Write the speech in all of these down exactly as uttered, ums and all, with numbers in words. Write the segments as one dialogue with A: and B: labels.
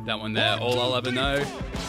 A: That one there, All I'll Ever Know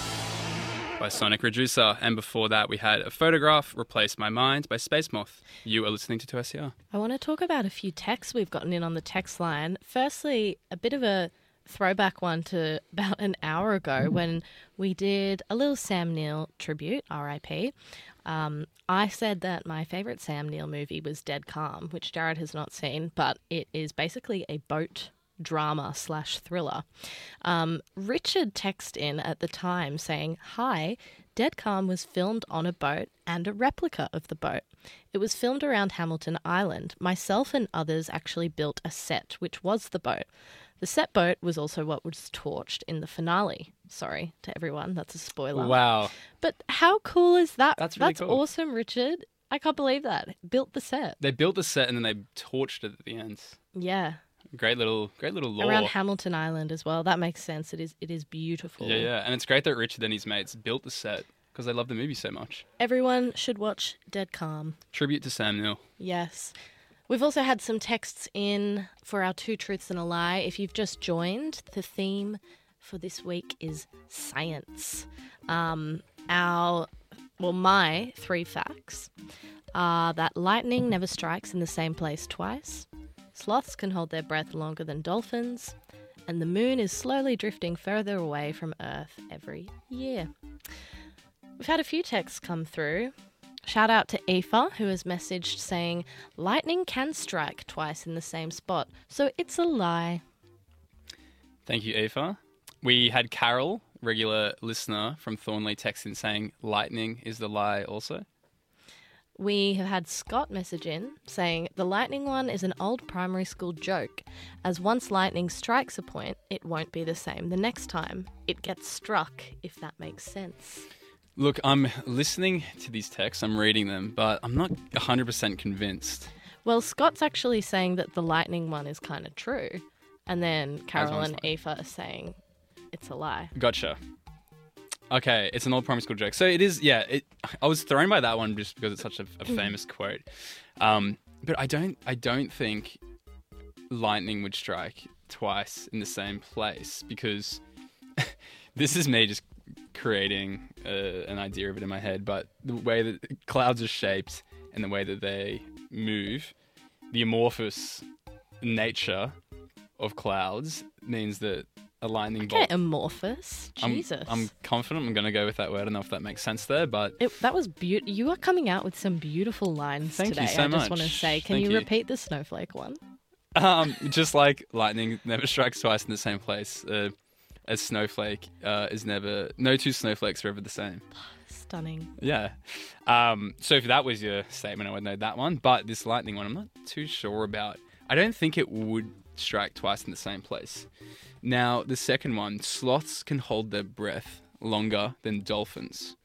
A: by Sonic Reducer. And before that, we had A Photograph, Replace My Mind by Space Moth. You are listening to two S C R.
B: I want to talk about a few texts we've gotten in on the text line. Firstly, a bit of a throwback one to about an hour ago when we did a little Sam Neill tribute, R I P. Um, I said that my favourite Sam Neill movie was Dead Calm, which Jared has not seen, but it is basically a boat drama slash thriller. Um, Richard texted in at the time saying, "Hi, Dead Calm was filmed on a boat and a replica of the boat. It was filmed around Hamilton Island. Myself and others actually built a set, which was the boat. The set boat was also what was torched in the finale." Sorry to everyone, that's a spoiler.
A: Wow.
B: But how cool is that?
A: That's really
B: That's
A: cool.
B: awesome, Richard. I can't believe that. Built the set.
A: They built the set and then they torched it at the end.
B: Yeah.
A: Great little, great little lore.
B: Around Hamilton Island as well. That makes sense. It is it is beautiful.
A: Yeah, yeah. And it's great that Richard and his mates built the set because they love the movie so much.
B: Everyone should watch Dead Calm.
A: Tribute to Sam Neill.
B: Yes. We've also had some texts in for our Two Truths and a Lie. If you've just joined, the theme for this week is science. Um, our, well, my three facts are that lightning never strikes in the same place twice, sloths can hold their breath longer than dolphins, and the moon is slowly drifting further away from Earth every year. We've had a few texts come through. Shout out to Aoife, who has messaged saying, "Lightning can strike twice in the same spot, so it's a lie."
A: Thank you, Aoife. We had Carol, regular listener from Thornley, texting saying lightning is the lie also.
B: We have had Scott message in saying, "The lightning one is an old primary school joke, as once lightning strikes a point, it won't be the same the next time. It gets struck, if that makes sense."
A: Look, I'm listening to these texts, I'm reading them, but I'm not one hundred percent convinced.
B: Well, Scott's actually saying that the lightning one is kind of true, and then Carol
A: one's
B: and Aoife are saying it's a lie.
A: Gotcha. Okay, it's an old primary school joke. So it is, yeah, it, I was thrown by that one just because it's such a, a famous quote. Um, but I don't, I don't think lightning would strike twice in the same place because this is me just creating uh, an idea of it in my head. But the way that clouds are shaped and the way that they move, the amorphous nature of clouds means that a lightning bolt.
B: Okay, amorphous.
A: I'm,
B: Jesus.
A: I'm confident I'm going to go with that word. I don't know if that makes sense there, but
B: It, that was beautiful. You are coming out with some beautiful lines
A: Thank you
B: today.
A: so
B: I just
A: much.
B: want to say, can
A: Thank
B: you,
A: you.
B: repeat the snowflake one?
A: um, just like lightning never strikes twice in the same place, uh, a snowflake uh, is never. No two snowflakes are ever the same.
B: Stunning.
A: Yeah. Um, so if that was your statement, I would know that one. But this lightning one, I'm not too sure about. I don't think it would strike twice in the same place. Now, the second one, sloths can hold their breath longer than dolphins.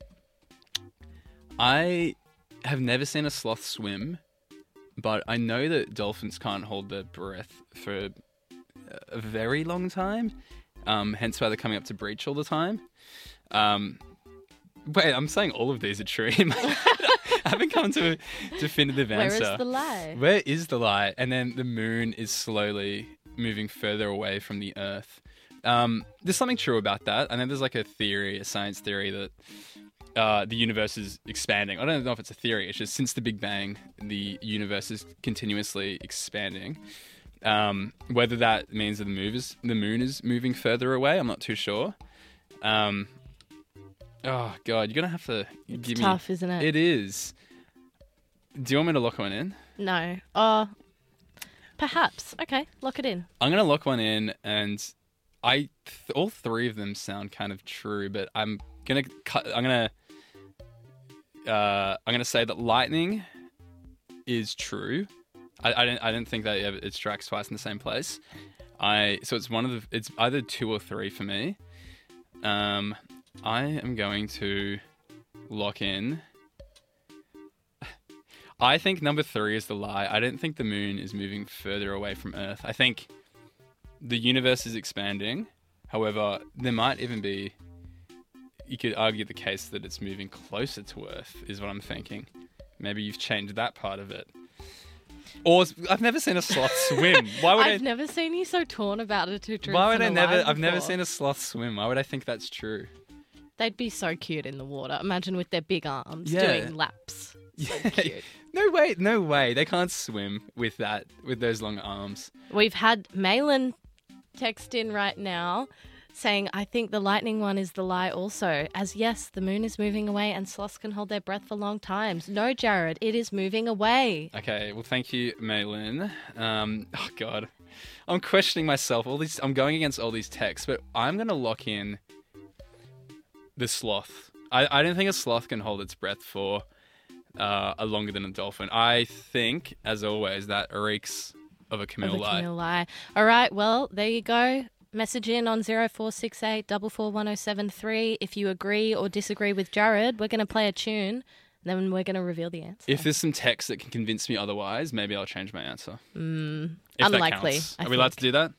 A: I have never seen a sloth swim, but I know that dolphins can't hold their breath for a very long time, um, hence why they're coming up to breach all the time. Um, wait, I'm saying all of these are true. I haven't come to a definitive answer.
B: Where is the lie?
A: Where is the lie? And then the moon is slowly moving further away from the Earth. Um, there's something true about that. I know there's like a theory, a science theory that uh, the universe is expanding. I don't know if it's a theory. It's just since the Big Bang, the universe is continuously expanding. Um, whether that means that the, move is, the moon is moving further away, I'm not too sure. Um, oh, God, you're going to have to
B: It's
A: give
B: tough,
A: me...
B: isn't it?
A: It is. Do you want me to lock one in?
B: No. Uh, perhaps. Okay, lock it in.
A: I'm going to lock one in, and I th- all three of them sound kind of true, but I'm going to cut... I'm going to... Uh, I'm going to say that lightning is true. I, I don't. I don't think that it, it strikes twice in the same place. I so it's one of the. It's either two or three for me. Um, I am going to lock in. I think number three is the lie. I don't think the moon is moving further away from Earth. I think the universe is expanding. However, there might even be. You could argue the case that it's moving closer to Earth. Is what I'm thinking. Maybe you've changed that part of it. Or I've never seen a sloth swim. Why would
B: I've
A: I?
B: never seen you so torn about a two truths
A: Why would
B: and
A: I
B: a
A: never?
B: lie
A: I've never
B: before.
A: seen a sloth swim. Why would I think that's true?
B: They'd be so cute in the water. Imagine with their big arms
A: Yeah.
B: doing laps. So
A: Yeah.
B: cute.
A: No way, no way. They can't swim with that, with those long arms.
B: We've had Malin text in right now saying, I think the lightning one is the lie also. As yes, the moon is moving away and sloths can hold their breath for long times. No, Jared, it is moving away.
A: Okay, well, thank you, Malin. Um, oh God, I'm questioning myself. All these, I'm going against all these texts, but I'm gonna lock in the sloth. I, I don't think a sloth can hold its breath for uh, a longer than a dolphin. I think, as always, that reeks of a Camille
B: Of a
A: lie.
B: Camille lie. All right, well, there you go. Message in on zero four six eight four four one zero seven three if you agree or disagree with Jared. We're going to play a tune, then we're going to reveal the answer.
A: If there's some text that can convince me otherwise, maybe I'll change my answer.
B: Mm,
A: If that
B: unlikely,
A: counts.
B: I
A: Are we allowed to
B: think.
A: do that?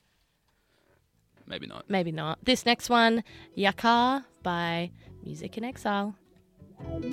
A: Maybe not.
B: Maybe not. This next one, Yakar by Music in Exile.